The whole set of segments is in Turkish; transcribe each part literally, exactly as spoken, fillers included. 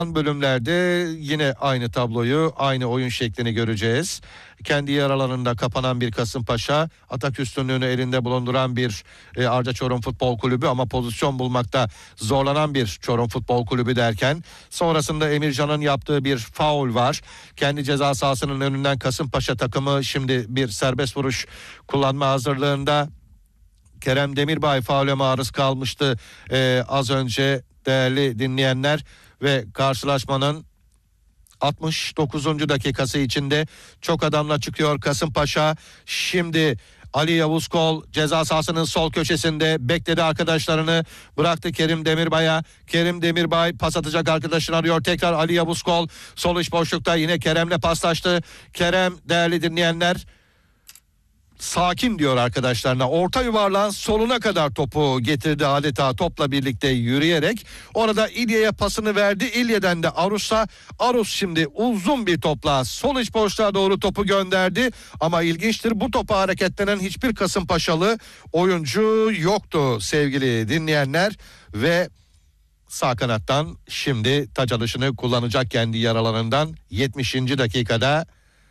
bölümlerde yine aynı tabloyu, aynı oyun şeklini göreceğiz. Kendi yaralarında kapanan bir Kasımpaşa, atak üstünlüğünü elinde bulunduran bir e, Arca Çorum Futbol Kulübü ama pozisyon bulmakta zorlanan bir Çorum Futbol Kulübü derken sonrasında Emircan'ın yaptığı bir faul var. Kendi ceza sahasının önünden Kasımpaşa takımı şimdi bir serbest vuruş kullanma hazırlığında. Kerem Demirbay faule maruz kalmıştı e, az önce değerli dinleyenler ve karşılaşmanın altmış dokuzuncu dakikası içinde çok adamla çıkıyor Kasımpaşa. Şimdi Ali Yavuzkol ceza sahasının sol köşesinde bekledi, arkadaşlarını bıraktı Kerim Demirbay'a. Kerim Demirbay pas atacak arkadaşını arıyor. Tekrar Ali Yavuzkol sol iç boşlukta yine Kerem'le paslaştı. Kerem değerli dinleyenler sakin diyor arkadaşlarına. Orta yuvarlağın soluna kadar topu getirdi, adeta topla birlikte yürüyerek. Orada İlye'ye pasını verdi. İlye'den de Arus'a. Arus şimdi uzun bir topla sol iç boşluğa doğru topu gönderdi. Ama ilginçtir, bu topa hareketlenen hiçbir Kasımpaşalı oyuncu yoktu sevgili dinleyenler. Ve sağ kanattan şimdi taç alışını kullanacak kendi yaralarından yetmişinci dakikada.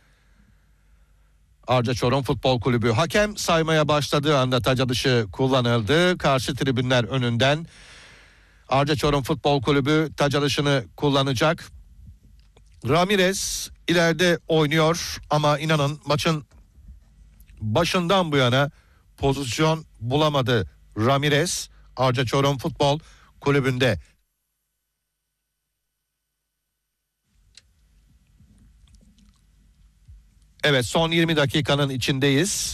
Arca Çorum Futbol Kulübü hakem saymaya başladığı anda taç atışı kullanıldı. Karşı tribünler önünden Arca Çorum Futbol Kulübü taç atışını kullanacak. Ramirez ileride oynuyor ama inanın maçın başından bu yana pozisyon bulamadı Ramirez Arca Çorum Futbol Kulübü'nde. Evet, son yirmi dakikanın içindeyiz.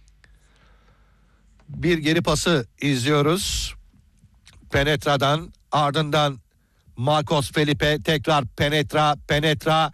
Bir geri pası izliyoruz. Penetra'dan, ardından Marcos Felipe, tekrar Penetra, Penetra.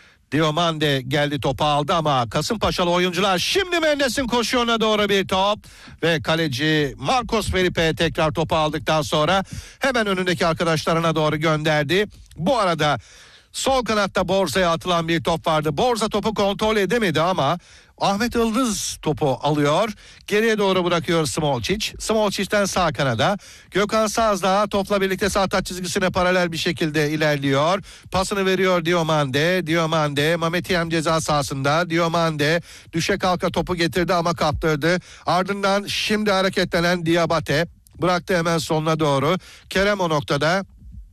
Diomande geldi, topu aldı ama Kasımpaşalı oyuncular şimdi Mendes'in koşuyoruna doğru bir top ve kaleci Marcos Felipe tekrar topu aldıktan sonra hemen önündeki arkadaşlarına doğru gönderdi. Bu arada sol kanatta Borza'ya atılan bir top vardı. Borza topu kontrol edemedi ama Ahmet Yıldız topu alıyor. Geriye doğru bırakıyor Smolčić. Smolčić'ten sağ kanada. Gökhan Sazdağ topla birlikte sağ taç çizgisine paralel bir şekilde ilerliyor. Pasını veriyor Diomande. Diomande Mehmet Yem ceza sahasında. Diomande düşe kalka topu getirdi ama kaptırdı. Ardından şimdi hareketlenen Diabate bıraktı hemen sonuna doğru. Kerem o noktada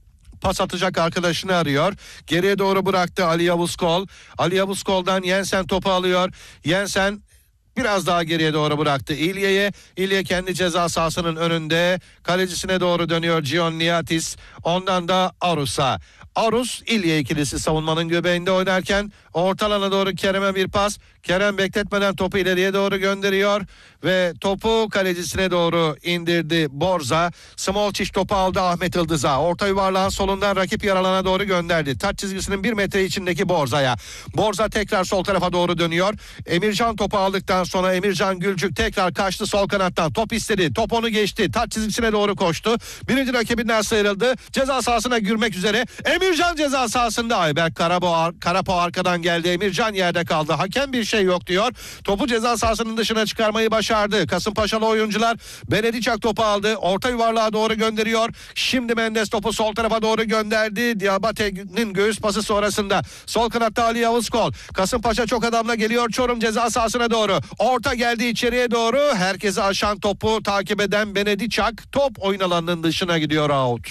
pas atacak arkadaşını arıyor. Geriye doğru bıraktı Ali Yavuzkol. Ali Yavuzkol'dan Jensen topu alıyor. Jensen biraz daha geriye doğru bıraktı İlye'ye. İlye kendi ceza sahasının önünde. Kalecisine doğru dönüyor Gion Niatis. Ondan da Arus'a. Arus İlye ikilisi savunmanın göbeğinde oynarken orta alana doğru Kerem'e bir pas. Kerem bekletmeden topu ileriye doğru gönderiyor ve topu kalecisine doğru indirdi Borza. Smolčić topu aldı Ahmet Yıldız'a. Orta yuvarlağın solundan rakip yaralana doğru gönderdi. Taç çizgisinin bir metre içindeki Borza'ya. Borza tekrar sol tarafa doğru dönüyor. Emircan topu aldıktan sonra Emircan Gülcük tekrar kaçtı sol kanattan. Top istedi. Top onu geçti. Taç çizgisine doğru koştu. Birinci rakibinden sıyrıldı. Ceza sahasına girmek üzere. Emircan ceza sahasında. Ayberk Karapo, Karapo arkadan geldi. Emircan yerde kaldı. Hakem bir şey yok diyor. Topu ceza sahasının dışına çıkarmayı başardı. Kasımpaşalı oyuncular Benediçak topu aldı. Orta yuvarlığa doğru gönderiyor. Şimdi Mendes topu sol tarafa doğru gönderdi. Diabate'nin göğüs pası sonrasında sol kanatta Ali Yavuzkol. Kasımpaşa çok adamla geliyor Çorum ceza sahasına doğru. Orta geldi içeriye doğru. Herkesi aşan topu takip eden Benediçak. Top oyun alanının dışına gidiyor, out.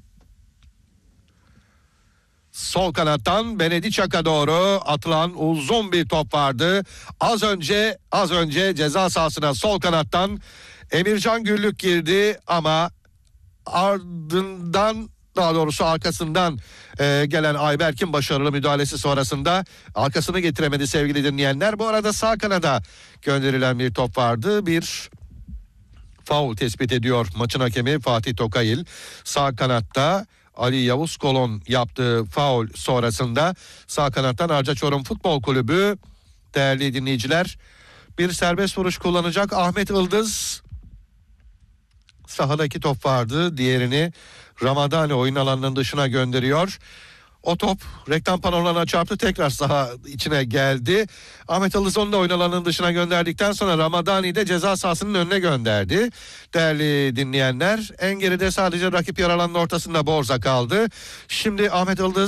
Sol kanattan Benediçak'a doğru atılan uzun bir top vardı. Az önce az önce ceza sahasına sol kanattan Emircan Güllük girdi ama ardından, daha doğrusu arkasından e, gelen Ayberk'in başarılı müdahalesi sonrasında arkasını getiremedi sevgili dinleyenler. Bu arada sağ kanada gönderilen bir top vardı. Bir faul tespit ediyor maçın hakemi Fatih Tokayil. Sağ kanatta Ali Yavuzkol'un yaptığı faul sonrasında sağ kanattan Arca Çorum Futbol Kulübü değerli dinleyiciler bir serbest vuruş kullanacak. Ahmet Yıldız, sahada iki top vardı, diğerini Ramadani oyun alanının dışına gönderiyor. O top reklam panolarına çarptı, tekrar saha içine geldi. Ahmet Yıldız onu da oyun alanının dışına gönderdikten sonra Ramadani de ceza sahasının önüne gönderdi. Değerli dinleyenler, en geride sadece rakip yer alanının ortasında Borza kaldı. Şimdi Ahmet Yıldız